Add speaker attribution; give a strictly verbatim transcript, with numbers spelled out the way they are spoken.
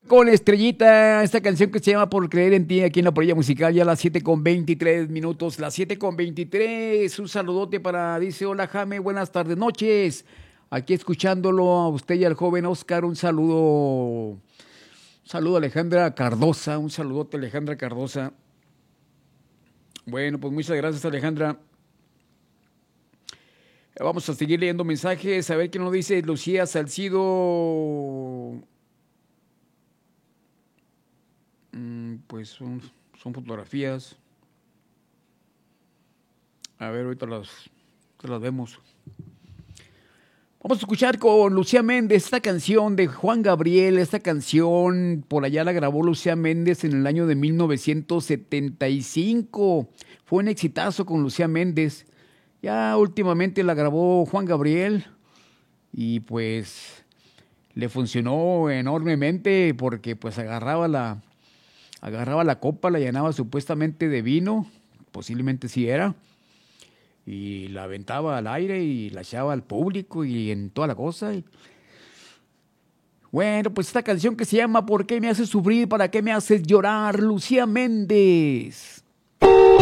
Speaker 1: Con Estrellita, esta canción que se llama Por Creer en Ti, aquí en la Polilla Musical, ya a las siete con veintitrés minutos, las siete con veintitrés, un saludote para, dice, hola Jame, buenas tardes, noches, aquí escuchándolo a usted y al joven Oscar, un saludo, un saludo a Alejandra Cardosa, un saludote a Alejandra Cardosa. Bueno, pues muchas gracias Alejandra. Vamos a seguir leyendo mensajes, a ver qué nos dice Lucía Salcido. Pues son, son fotografías. A ver, ahorita las, las vemos. Vamos a escuchar con Lucía Méndez esta canción de Juan Gabriel. Esta canción por allá la grabó Lucía Méndez en el año de mil novecientos setenta y cinco. Fue un exitazo con Lucía Méndez. Ya últimamente la grabó Juan Gabriel y pues le funcionó enormemente porque pues agarraba la, agarraba la copa, la llenaba supuestamente de vino, posiblemente sí era, y la aventaba al aire y la echaba al público y en toda la cosa. Y bueno, pues esta canción que se llama ¿Por qué me haces sufrir? ¿Para qué me haces llorar? Lucía Méndez.